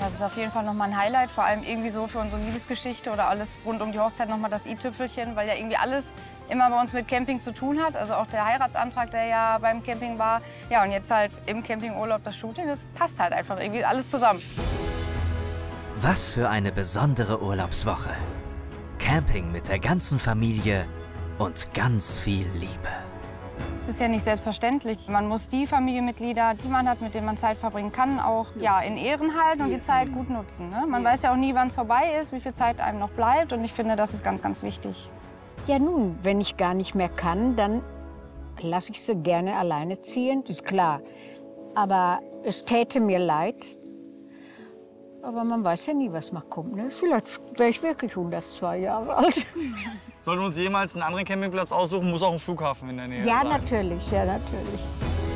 Das ist auf jeden Fall nochmal ein Highlight, vor allem irgendwie so für unsere Liebesgeschichte oder alles rund um die Hochzeit nochmal das i-Tüpfelchen, weil ja irgendwie alles immer bei uns mit Camping zu tun hat. Also auch der Heiratsantrag, der ja beim Camping war. Ja, und jetzt halt im Campingurlaub das Shooting, das passt halt einfach irgendwie alles zusammen. Was für eine besondere Urlaubswoche. Camping mit der ganzen Familie und ganz viel Liebe. Es ist ja nicht selbstverständlich. Man muss die Familienmitglieder, die man hat, mit denen man Zeit verbringen kann, auch ja, in Ehren halten und die Zeit gut nutzen. Ne? Man weiß ja auch nie, wann es vorbei ist, wie viel Zeit einem noch bleibt. Und ich finde, das ist ganz, ganz wichtig. Ja nun, wenn ich gar nicht mehr kann, dann lasse ich sie gerne alleine ziehen, das ist klar. Aber es täte mir leid. Aber man weiß ja nie, was noch kommt. Ne? Vielleicht wäre ich wirklich 102 Jahre alt. Sollen wir uns jemals einen anderen Campingplatz aussuchen, muss auch ein Flughafen in der Nähe sein. Ja, natürlich, ja, natürlich.